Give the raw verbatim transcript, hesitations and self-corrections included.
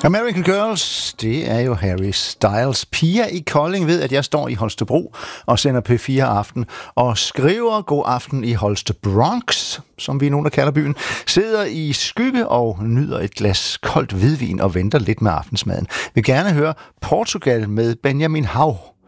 American Girls, det er jo Harry Styles. Pia i Kolding ved, at jeg står i Holstebro og sender P fire Aften og skriver god aften i Holstebronx, som vi nogen der kalder byen, sidder i skygge og nyder et glas koldt hvidvin og venter lidt med aftensmaden. Vil gerne høre Portugal med Benjamin Hav.